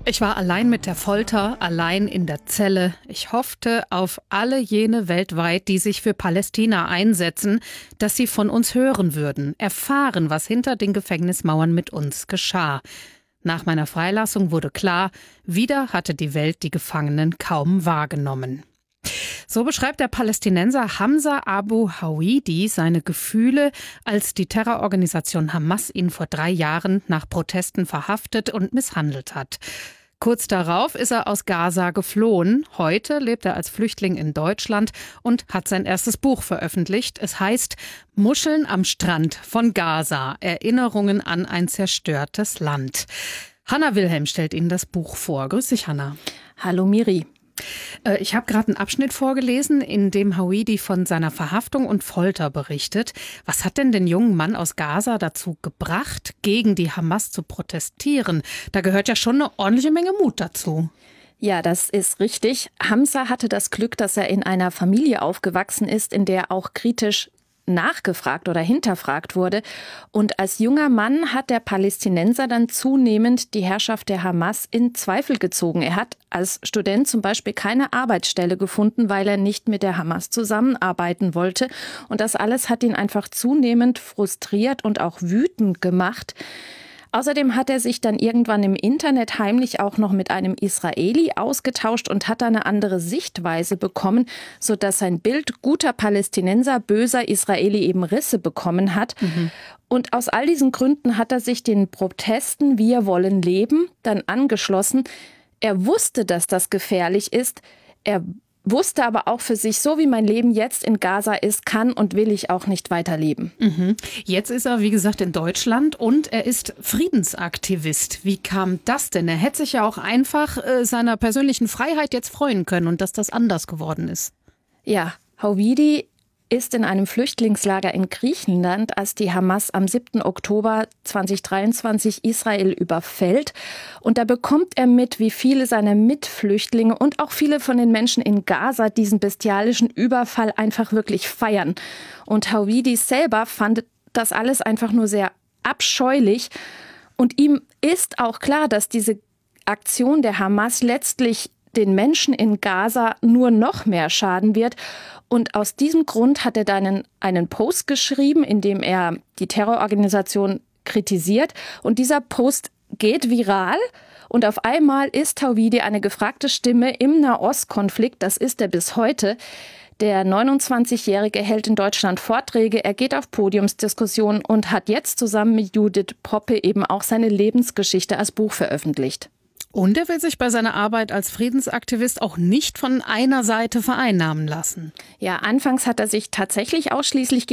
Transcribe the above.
Ich war allein mit der Folter, allein in der Zelle. Ich hoffte auf alle jene weltweit, die sich für Palästina einsetzen, dass sie von uns hören würden, erfahren, was hinter den Gefängnismauern mit uns geschah. Nach meiner Freilassung wurde klar, wieder hatte die Welt die Gefangenen kaum wahrgenommen. So beschreibt der Palästinenser Hamza Abu Hawidi seine Gefühle, als die Terrororganisation Hamas ihn vor 3 Jahren nach Protesten verhaftet und misshandelt hat. Kurz darauf ist er aus Gaza geflohen. Heute lebt er als Flüchtling in Deutschland und hat sein erstes Buch veröffentlicht. Es heißt Muscheln am Strand von Gaza. Erinnerungen an ein zerstörtes Land. Hanna Wilhelm stellt Ihnen das Buch vor. Grüß dich, Hanna. Hallo Miri. Ich habe gerade einen Abschnitt vorgelesen, in dem Hawidi von seiner Verhaftung und Folter berichtet. Was hat denn den jungen Mann aus Gaza dazu gebracht, gegen die Hamas zu protestieren? Da gehört ja schon eine ordentliche Menge Mut dazu. Ja, das ist richtig. Hamza hatte das Glück, dass er in einer Familie aufgewachsen ist, in der auch kritisch nachgefragt oder hinterfragt wurde. Und als junger Mann hat der Palästinenser dann zunehmend die Herrschaft der Hamas in Zweifel gezogen. Er hat als Student zum Beispiel keine Arbeitsstelle gefunden, weil er nicht mit der Hamas zusammenarbeiten wollte. Und das alles hat ihn einfach zunehmend frustriert und auch wütend gemacht. Außerdem hat er sich dann irgendwann im Internet heimlich auch noch mit einem Israeli ausgetauscht und hat eine andere Sichtweise bekommen, sodass sein Bild guter Palästinenser, böser Israeli eben Risse bekommen hat. Und aus all diesen Gründen hat er sich den Protesten Wir wollen leben dann angeschlossen. Er wusste, dass das gefährlich ist. Er wusste aber auch für sich, so wie mein Leben jetzt in Gaza ist, kann und will ich auch nicht weiterleben. Jetzt ist er, wie gesagt, in Deutschland und er ist Friedensaktivist. Wie kam das denn? Er hätte sich ja auch einfach seiner persönlichen Freiheit jetzt freuen können und dass das anders geworden ist. Ja, Hawidi ist in einem Flüchtlingslager in Griechenland, als die Hamas am 7. Oktober 2023 Israel überfällt. Und da bekommt er mit, wie viele seiner Mitflüchtlinge und auch viele von den Menschen in Gaza diesen bestialischen Überfall einfach wirklich feiern. Und Hawidi selber fand das alles einfach nur sehr abscheulich. Und ihm ist auch klar, dass diese Aktion der Hamas letztlich den Menschen in Gaza nur noch mehr schaden wird. Und aus diesem Grund hat er dann einen Post geschrieben, in dem er die Terrororganisation kritisiert. Und dieser Post geht viral. Und auf einmal ist Hawidi eine gefragte Stimme im Nahostkonflikt. Das ist er bis heute. Der 29-Jährige hält in Deutschland Vorträge, er geht auf Podiumsdiskussionen und hat jetzt zusammen mit Judith Poppe eben auch seine Lebensgeschichte als Buch veröffentlicht. Und er will sich bei seiner Arbeit als Friedensaktivist auch nicht von einer Seite vereinnahmen lassen. Ja, anfangs hat er sich tatsächlich ausschließlich